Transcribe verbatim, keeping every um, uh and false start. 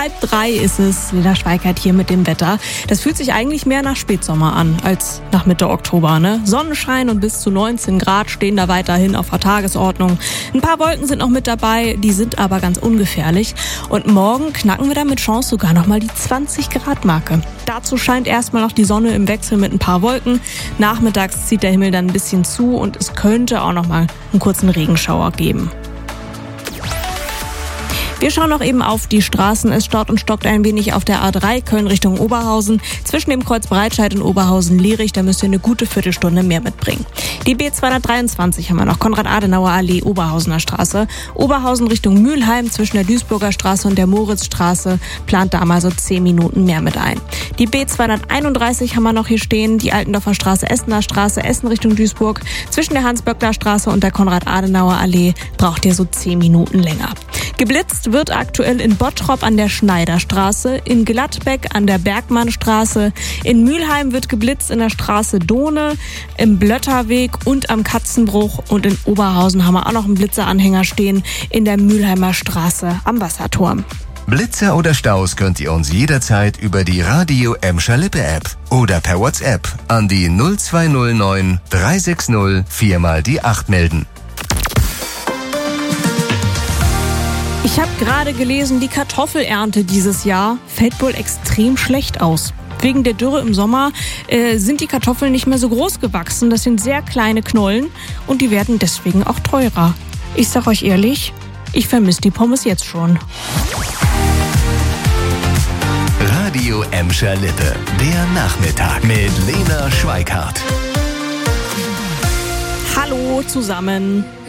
Halb drei ist es, Lena Schweikart hier mit dem Wetter. Das fühlt sich eigentlich mehr nach Spätsommer an als nach Mitte Oktober, ne? Sonnenschein und bis zu neunzehn Grad stehen da weiterhin auf der Tagesordnung. Ein paar Wolken sind noch mit dabei, die sind aber ganz ungefährlich. Und morgen knacken wir dann mit Chance sogar nochmal die zwanzig Grad Marke. Dazu scheint erstmal noch die Sonne im Wechsel mit ein paar Wolken. Nachmittags zieht der Himmel dann ein bisschen zu und es könnte auch nochmal einen kurzen Regenschauer geben. Wir schauen noch eben auf die Straßen. Es staut und stockt ein wenig auf der A drei Köln Richtung Oberhausen. Zwischen dem Kreuz Breitscheid und Oberhausen-Lierich, da müsst ihr eine gute Viertelstunde mehr mitbringen. Die B zweihundertdreiundzwanzig haben wir noch, Konrad-Adenauer-Allee, Oberhausener Straße. Oberhausen Richtung Mülheim zwischen der Duisburger Straße und der Moritzstraße plant da mal so zehn Minuten mehr mit ein. Die B zweihunderteinunddreißig haben wir noch hier stehen, die Altendorfer Straße, Essener Straße, Essen Richtung Duisburg. Zwischen der Hans-Böckler-Straße und der Konrad-Adenauer-Allee braucht ihr so zehn Minuten länger. Geblitzt wird aktuell in Bottrop an der Schneiderstraße, in Gladbeck an der Bergmannstraße, in Mülheim wird geblitzt in der Straße Dohne, im Blötterweg und am Katzenbruch und in Oberhausen haben wir auch noch einen Blitzeranhänger stehen in der Mülheimer Straße am Wasserturm. Blitzer oder Staus könnt ihr uns jederzeit über die Radio Emscher Lippe App oder per WhatsApp an die null zwei null neun drei sechs null vier mal die acht melden. Ich habe gerade gelesen, die Kartoffelernte dieses Jahr fällt wohl extrem schlecht aus. Wegen der Dürre im Sommer äh, sind die Kartoffeln nicht mehr so groß gewachsen. Das sind sehr kleine Knollen und die werden deswegen auch teurer. Ich sag euch ehrlich, ich vermisse die Pommes jetzt schon. Radio Emscher Lippe, der Nachmittag mit Lena Schweikart. Hallo zusammen.